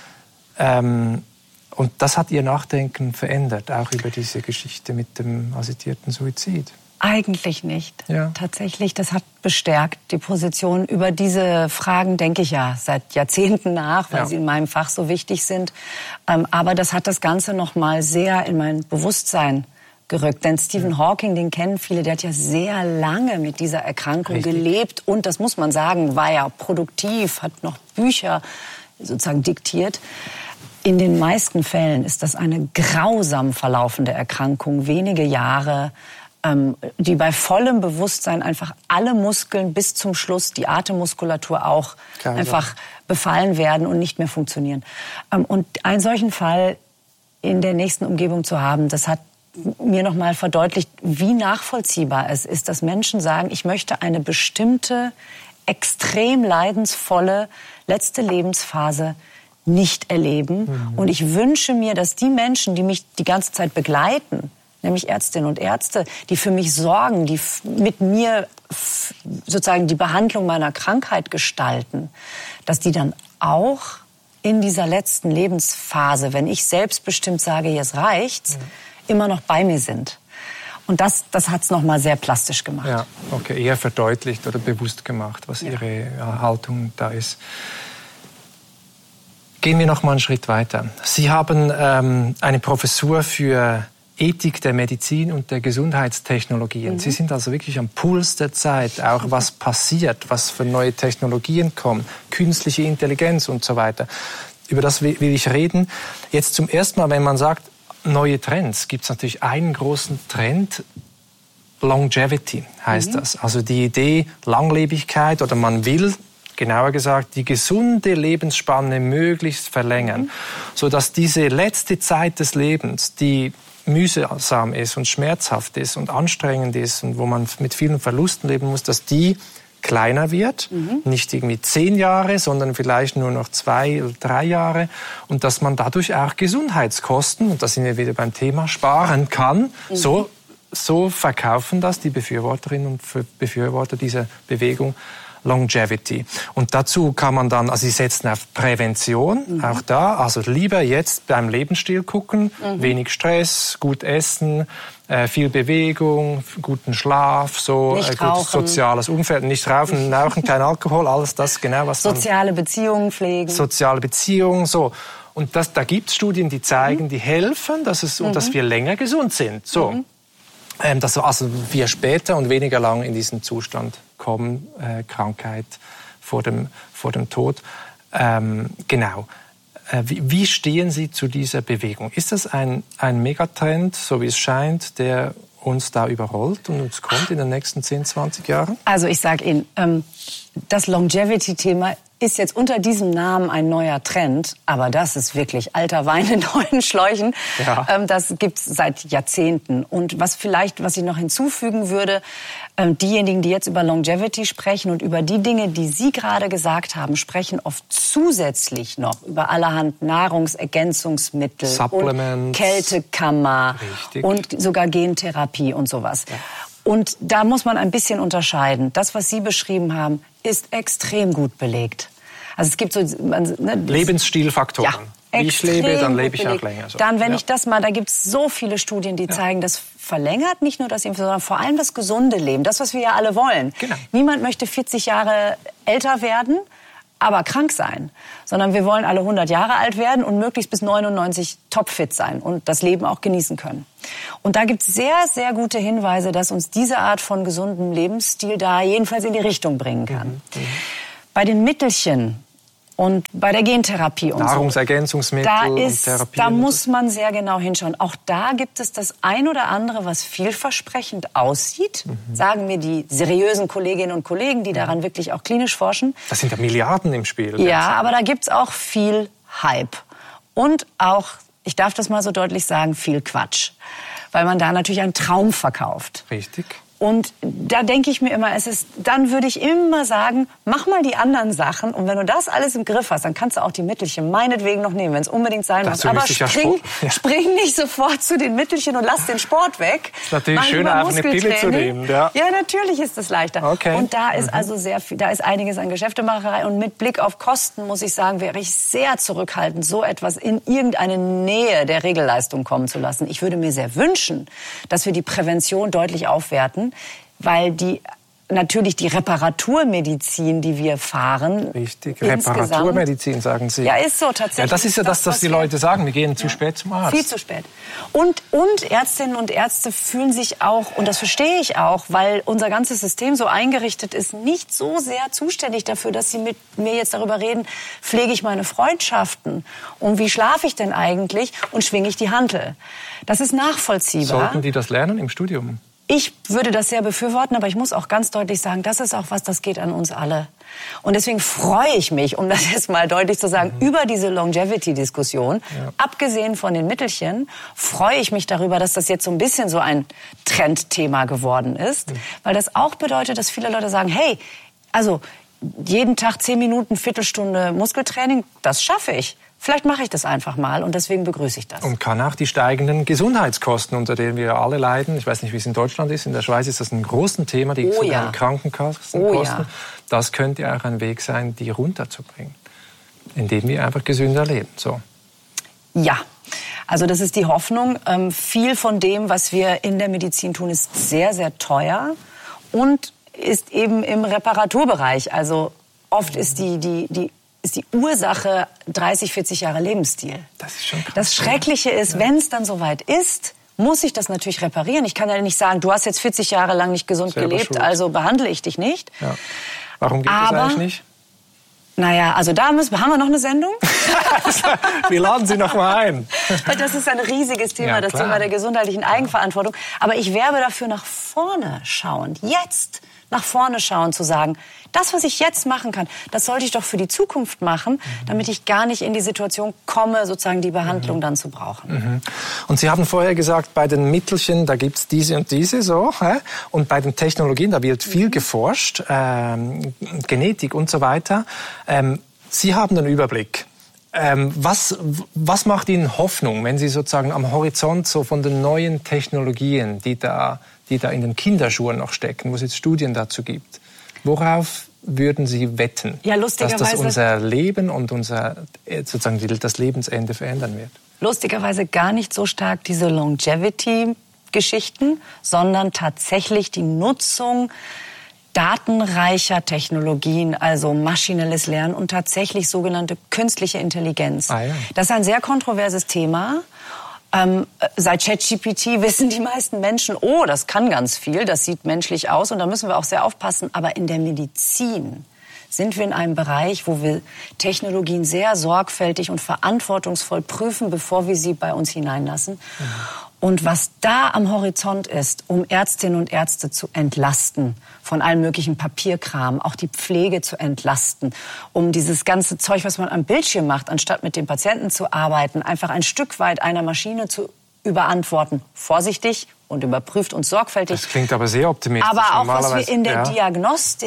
Und das hat Ihr Nachdenken verändert, auch über diese Geschichte mit dem assistierten Suizid? Eigentlich nicht. Ja. Tatsächlich, das hat bestärkt die Position. Über diese Fragen denke ich ja seit Jahrzehnten nach, weil sie in meinem Fach so wichtig sind. Aber das hat das Ganze noch mal sehr in mein Bewusstsein gerückt. Denn Stephen Hawking, den kennen viele, der hat ja sehr lange mit dieser Erkrankung gelebt. Und das muss man sagen, war ja produktiv, hat noch Bücher sozusagen diktiert. In den meisten Fällen ist das eine grausam verlaufende Erkrankung, wenige Jahre, die bei vollem Bewusstsein einfach alle Muskeln bis zum Schluss, die Atemmuskulatur auch, einfach befallen werden und nicht mehr funktionieren. Und einen solchen Fall in der nächsten Umgebung zu haben, das hat mir noch mal verdeutlicht, wie nachvollziehbar es ist, dass Menschen sagen, ich möchte eine bestimmte, extrem leidensvolle letzte Lebensphase nicht erleben. Und ich wünsche mir, dass die Menschen, die mich die ganze Zeit begleiten, nämlich Ärztinnen und Ärzte, die für mich sorgen, die mit mir sozusagen die Behandlung meiner Krankheit gestalten, dass die dann auch in dieser letzten Lebensphase, wenn ich selbstbestimmt sage, jetzt reicht's, immer noch bei mir sind. Und das hat es noch mal sehr plastisch gemacht. Ja, okay, eher verdeutlicht oder bewusst gemacht, was Ihre Haltung da ist. Gehen wir noch mal einen Schritt weiter. Sie haben eine Professur für Ethik der Medizin und der Gesundheitstechnologien. Sie sind also wirklich am Puls der Zeit, auch was passiert, was für neue Technologien kommen, künstliche Intelligenz und so weiter. Über das will ich reden. Jetzt zum ersten Mal, wenn man sagt, neue Trends, gibt es natürlich einen großen Trend, Longevity heißt das. Also die Idee Langlebigkeit oder man will, genauer gesagt, die gesunde Lebensspanne möglichst verlängern, sodass diese letzte Zeit des Lebens, die mühsam ist und schmerzhaft ist und anstrengend ist und wo man mit vielen Verlusten leben muss, dass die kleiner wird, nicht irgendwie 10 Jahre, sondern vielleicht nur noch 2 oder 3 Jahre und dass man dadurch auch Gesundheitskosten, und da sind wir wieder beim Thema, sparen kann. So verkaufen das die Befürworterinnen und Befürworter dieser Bewegung Longevity. Und dazu kann man dann, also sie setzen auf Prävention, auch da, also lieber jetzt beim Lebensstil gucken, wenig Stress, gut essen, viel Bewegung, guten Schlaf, so gutes soziales Umfeld, nicht rauchen, kein Alkohol, alles das genau, was soziale Beziehungen pflegen. Soziale Beziehungen, so. Und da gibt es Studien, die zeigen, die helfen, und dass wir länger gesund sind. So. Dass also wir später und weniger lang in diesen Zustand kommen, Krankheit vor dem Tod. Genau. Wie stehen Sie zu dieser Bewegung? Ist das ein Megatrend, so wie es scheint, der uns da überrollt und uns kommt in den nächsten 10, 20 Jahren? Also ich sage Ihnen, das Longevity-Thema ist jetzt unter diesem Namen ein neuer Trend, aber das ist wirklich alter Wein in neuen Schläuchen. Ja. Das gibt's seit Jahrzehnten. Und was ich noch hinzufügen würde, diejenigen, die jetzt über Longevity sprechen und über die Dinge, die Sie gerade gesagt haben, sprechen oft zusätzlich noch über allerhand Nahrungsergänzungsmittel und Kältekammer und sogar Gentherapie und sowas. Ja. Und da muss man ein bisschen unterscheiden. Das, was Sie beschrieben haben, ist extrem gut belegt. Also es gibt so Lebensstilfaktoren. Ja. Wie ich lebe, dann lebe ich auch länger. So. Dann, wenn ich das mal, da gibt es so viele Studien, die zeigen, das verlängert nicht nur das Leben, sondern vor allem das gesunde Leben. Das, was wir ja alle wollen. Genau. Niemand möchte 40 Jahre älter werden, aber krank sein. Sondern wir wollen alle 100 Jahre alt werden und möglichst bis 99 topfit sein und das Leben auch genießen können. Und da gibt es sehr, sehr gute Hinweise, dass uns diese Art von gesundem Lebensstil da jedenfalls in die Richtung bringen kann. Bei den Mittelchen und bei der Gentherapie und Nahrungsergänzungsmittel und Therapie. Da muss man sehr genau hinschauen. Auch da gibt es das ein oder andere, was vielversprechend aussieht, sagen mir die seriösen Kolleginnen und Kollegen, die daran wirklich auch klinisch forschen. Das sind ja Milliarden im Spiel. Ja, aber da gibt's auch viel Hype. Und auch, ich darf das mal so deutlich sagen, viel Quatsch. Weil man da natürlich einen Traum verkauft. Richtig. Und da denke ich mir immer, dann würde ich immer sagen, mach mal die anderen Sachen. Und wenn du das alles im Griff hast, dann kannst du auch die Mittelchen meinetwegen noch nehmen, wenn es unbedingt sein muss. Aber spring nicht sofort zu den Mittelchen und lass den Sport weg. Das ist natürlich schöner, einfach eine Pille zu nehmen. Ja, natürlich ist es leichter. Okay. Und da ist also sehr viel, da ist einiges an Geschäftemacherei. Und mit Blick auf Kosten, muss ich sagen, wäre ich sehr zurückhaltend, so etwas in irgendeine Nähe der Regelleistung kommen zu lassen. Ich würde mir sehr wünschen, dass wir die Prävention deutlich aufwerten, weil natürlich die Reparaturmedizin, die wir fahren. Richtig, Reparaturmedizin, sagen Sie. Ja, ist so tatsächlich. Ja, das ist ja das, was die Leute sagen. Wir gehen zu spät zum Arzt. Viel zu spät. Und Ärztinnen und Ärzte fühlen sich auch, und das verstehe ich auch, weil unser ganzes System so eingerichtet ist, nicht so sehr zuständig dafür, dass sie mit mir jetzt darüber reden, pflege ich meine Freundschaften und wie schlafe ich denn eigentlich und schwinge ich die Hantel. Das ist nachvollziehbar. Sollten die das lernen im Studium? Ich würde das sehr befürworten, aber ich muss auch ganz deutlich sagen, das ist auch was, das geht an uns alle. Und deswegen freue ich mich, um das jetzt mal deutlich zu sagen, über diese Longevity-Diskussion. Ja. Abgesehen von den Mittelchen freue ich mich darüber, dass das jetzt so ein bisschen so ein Trendthema geworden ist. Weil das auch bedeutet, dass viele Leute sagen, hey, also jeden Tag 10 Minuten, Viertelstunde Muskeltraining, das schaffe ich. Vielleicht mache ich das einfach mal und deswegen begrüße ich das. Und kann auch die steigenden Gesundheitskosten, unter denen wir alle leiden, ich weiß nicht, wie es in Deutschland ist, in der Schweiz ist das ein großes Thema, die Krankenkassenkosten. Das könnte auch ein Weg sein, die runterzubringen, indem wir einfach gesünder leben. So. Ja, also das ist die Hoffnung. Viel von dem, was wir in der Medizin tun, ist sehr, sehr teuer und ist eben im Reparaturbereich. Also oft ist die Ursache 30, 40 Jahre Lebensstil. Das ist schon krass. Das Schreckliche ist, wenn es dann soweit ist, muss ich das natürlich reparieren. Ich kann ja nicht sagen, du hast jetzt 40 Jahre lang nicht gesund gelebt, also behandle ich dich nicht. Ja. Warum geht das eigentlich nicht? Naja, also da haben wir noch eine Sendung. Wir laden Sie noch mal ein. Das ist ein riesiges Thema, das Thema der gesundheitlichen Eigenverantwortung. Aber ich werbe dafür, nach vorne schauend, jetzt nach vorne schauen, zu sagen, das, was ich jetzt machen kann, das sollte ich doch für die Zukunft machen, damit ich gar nicht in die Situation komme, sozusagen die Behandlung dann zu brauchen. Und Sie haben vorher gesagt, bei den Mittelchen, da gibt's diese und diese so, und bei den Technologien, da wird viel geforscht, Genetik und so weiter. Sie haben einen Überblick. Was macht Ihnen Hoffnung, wenn Sie sozusagen am Horizont so von den neuen Technologien, die da in den Kinderschuhen noch stecken, wo es jetzt Studien dazu gibt, worauf würden Sie wetten, dass das unser Leben und sozusagen das Lebensende verändern wird? Lustigerweise gar nicht so stark diese Longevity-Geschichten, sondern tatsächlich die Nutzung datenreicher Technologien, also maschinelles Lernen und tatsächlich sogenannte künstliche Intelligenz. Ja. Das ist ein sehr kontroverses Thema. Seit ChatGPT wissen die meisten Menschen, das kann ganz viel, das sieht menschlich aus und da müssen wir auch sehr aufpassen. Aber in der Medizin sind wir in einem Bereich, wo wir Technologien sehr sorgfältig und verantwortungsvoll prüfen, bevor wir sie bei uns hineinlassen. Und was da am Horizont ist, um Ärztinnen und Ärzte zu entlasten von allem möglichen Papierkram, auch die Pflege zu entlasten, um dieses ganze Zeug, was man am Bildschirm macht, anstatt mit dem Patienten zu arbeiten, einfach ein Stück weit einer Maschine zu überantworten. Vorsichtig und überprüft und sorgfältig. Das klingt aber sehr optimistisch. Aber auch was wir in der Diagnostik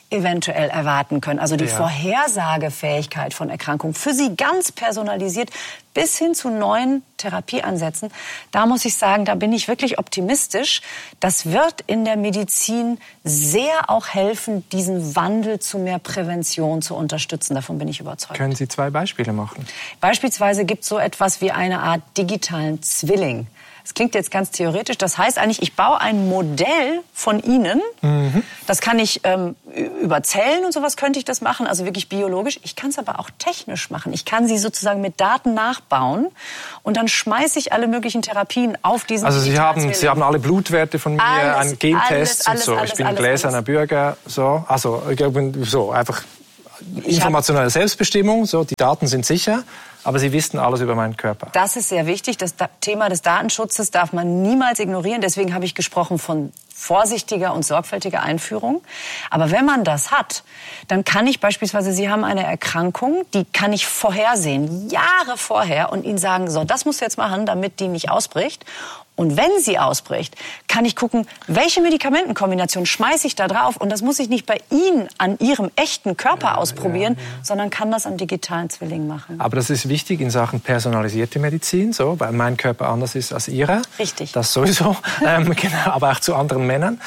eventuell erwarten können. Also die Vorhersagefähigkeit von Erkrankungen, für Sie ganz personalisiert bis hin zu neuen Therapieansätzen. Da muss ich sagen, da bin ich wirklich optimistisch. Das wird in der Medizin sehr auch helfen, diesen Wandel zu mehr Prävention zu unterstützen. Davon bin ich überzeugt. Können Sie 2 Beispiele machen? Beispielsweise gibt es so etwas wie eine Art digitalen Zwilling. Das klingt jetzt ganz theoretisch. Das heißt eigentlich, ich baue ein Modell von Ihnen. Das kann ich über Zellen und sowas könnte ich das machen, also wirklich biologisch. Ich kann es aber auch technisch machen. Ich kann Sie sozusagen mit Daten nachbauen und dann schmeiße ich alle möglichen Therapien auf diesen. Also Sie haben alle Blutwerte von mir, einen Gentest und so. Ich bin ein gläserner Bürger, so. Also ich glaube, so einfach informationelle Selbstbestimmung. So, die Daten sind sicher. Aber Sie wissen alles über meinen Körper. Das ist sehr wichtig. Das Thema des Datenschutzes darf man niemals ignorieren. Deswegen habe ich gesprochen von vorsichtiger und sorgfältiger Einführung. Aber wenn man das hat, dann kann ich beispielsweise, Sie haben eine Erkrankung, die kann ich vorhersehen, Jahre vorher, und Ihnen sagen, so, das musst du jetzt machen, damit die nicht ausbricht. Und wenn sie ausbricht, kann ich gucken, welche Medikamentenkombination schmeiße ich da drauf. Und das muss ich nicht bei Ihnen an Ihrem echten Körper ausprobieren, sondern kann das am digitalen Zwilling machen. Aber das ist wichtig in Sachen personalisierte Medizin, so, weil mein Körper anders ist als Ihrer. Richtig. Das sowieso, genau, aber auch zu anderen Männern.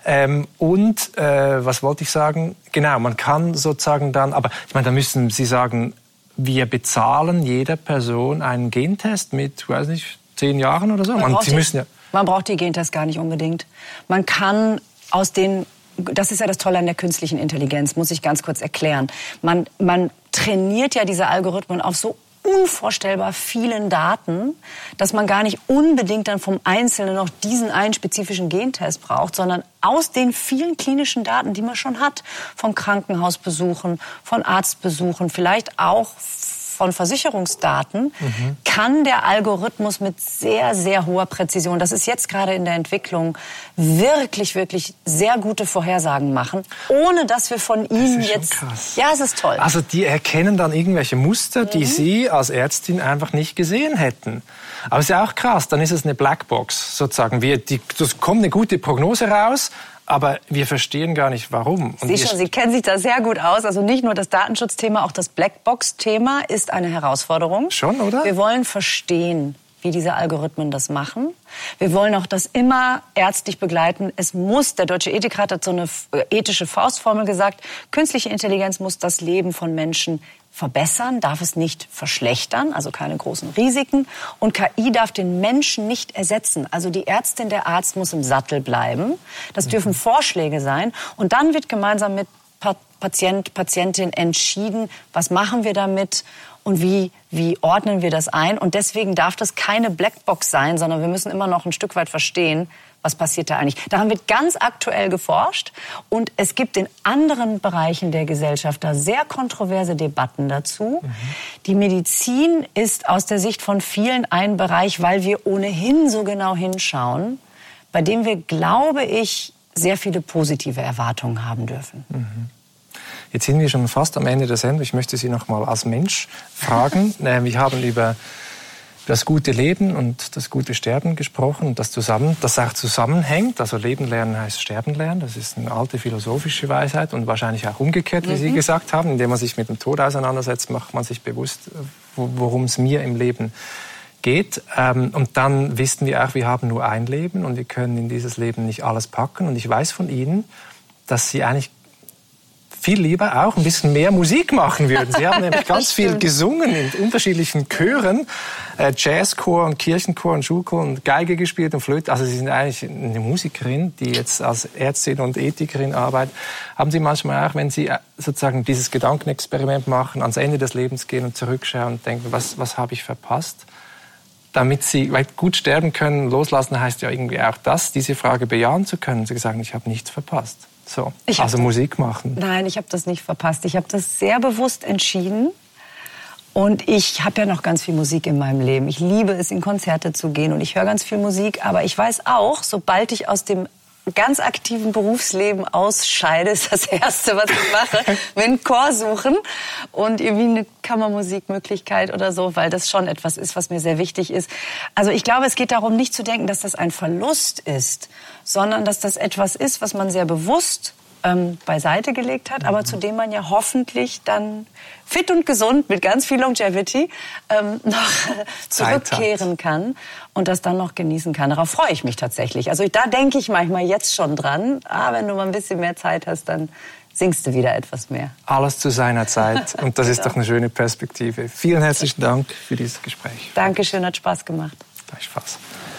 Was wollte ich sagen? Genau, man kann sozusagen dann, aber ich meine, da müssen Sie sagen, wir bezahlen jeder Person einen Gentest mit, weiß nicht, 10 Jahren oder so? Man braucht die Gentests gar nicht unbedingt. Man kann aus den, das ist ja das Tolle an der künstlichen Intelligenz, muss ich ganz kurz erklären. Man trainiert ja diese Algorithmen auf so unvorstellbar vielen Daten, dass man gar nicht unbedingt dann vom Einzelnen noch diesen einen spezifischen Gentest braucht, sondern aus den vielen klinischen Daten, die man schon hat, von Krankenhausbesuchen, von Arztbesuchen, vielleicht auch von Versicherungsdaten, kann der Algorithmus mit sehr, sehr hoher Präzision, das ist jetzt gerade in der Entwicklung, wirklich, wirklich sehr gute Vorhersagen machen, ohne dass wir von Ihnen jetzt... Krass. Ja, es ist toll. Also die erkennen dann irgendwelche Muster, die Sie als Ärztin einfach nicht gesehen hätten. Aber es ist ja auch krass, dann ist es eine Blackbox sozusagen. Das kommt eine gute Prognose raus, aber wir verstehen gar nicht, warum. Und Sie kennen sich da sehr gut aus. Also nicht nur das Datenschutzthema, auch das Blackbox-Thema ist eine Herausforderung. Schon, oder? Wir wollen verstehen, wie diese Algorithmen das machen. Wir wollen auch das immer ärztlich begleiten. Der Deutsche Ethikrat hat so eine ethische Faustformel gesagt, künstliche Intelligenz muss das Leben von Menschen verbessern, darf es nicht verschlechtern, also keine großen Risiken. Und KI darf den Menschen nicht ersetzen. Also die Ärztin, der Arzt muss im Sattel bleiben. Das dürfen Vorschläge sein. Und dann wird gemeinsam mit Patient, Patientin entschieden, was machen wir damit und wie ordnen wir das ein. Und deswegen darf das keine Blackbox sein, sondern wir müssen immer noch ein Stück weit verstehen, was passiert da eigentlich. Daran wird ganz aktuell geforscht und es gibt in anderen Bereichen der Gesellschaft da sehr kontroverse Debatten dazu. Die Medizin ist aus der Sicht von vielen ein Bereich, weil wir ohnehin so genau hinschauen, bei dem wir, glaube ich, sehr viele positive Erwartungen haben dürfen. Jetzt sind wir schon fast am Ende der Sendung. Ich möchte Sie noch mal als Mensch fragen. Wir haben über das gute Leben und das gute Sterben gesprochen, das auch zusammenhängt. Also Leben lernen heißt Sterben lernen. Das ist eine alte philosophische Weisheit und wahrscheinlich auch umgekehrt, wie Sie gesagt haben. Indem man sich mit dem Tod auseinandersetzt, macht man sich bewusst, worum es mir im Leben geht. Und dann wissen wir auch, wir haben nur ein Leben und wir können in dieses Leben nicht alles packen. Und ich weiß von Ihnen, dass Sie eigentlich viel lieber auch ein bisschen mehr Musik machen würden. Sie haben nämlich ganz viel gesungen in unterschiedlichen Chören, Jazzchor und Kirchenchor und Schulchor und Geige gespielt und Flöte. Also Sie sind eigentlich eine Musikerin, die jetzt als Ärztin und Ethikerin arbeitet. Haben Sie manchmal auch, wenn Sie sozusagen dieses Gedankenexperiment machen, ans Ende des Lebens gehen und zurückschauen und denken, was habe ich verpasst? Damit Sie gut sterben können, loslassen heißt ja irgendwie auch das, diese Frage bejahen zu können. Sie sagen, ich habe nichts verpasst. So, also Musik machen. Nein, ich habe das nicht verpasst. Ich habe das sehr bewusst entschieden. Und ich habe ja noch ganz viel Musik in meinem Leben. Ich liebe es, in Konzerte zu gehen und ich höre ganz viel Musik. Aber ich weiß auch, sobald ich aus dem ganz aktiven Berufsleben ausscheide, ist das Erste, was ich mache, mir einen Chor suchen und irgendwie eine Kammermusikmöglichkeit oder so, weil das schon etwas ist, was mir sehr wichtig ist. Also ich glaube, es geht darum, nicht zu denken, dass das ein Verlust ist, sondern dass das etwas ist, was man sehr bewusst beiseite gelegt hat, aber zu dem man ja hoffentlich dann fit und gesund mit ganz viel Longevity noch zurückkehren kann und das dann noch genießen kann. Darauf freue ich mich tatsächlich. Also da denke ich manchmal jetzt schon dran. Wenn du mal ein bisschen mehr Zeit hast, dann singst du wieder etwas mehr. Alles zu seiner Zeit. Und das ist doch eine schöne Perspektive. Vielen herzlichen Dank für dieses Gespräch. Dankeschön, hat Spaß gemacht. Spaß.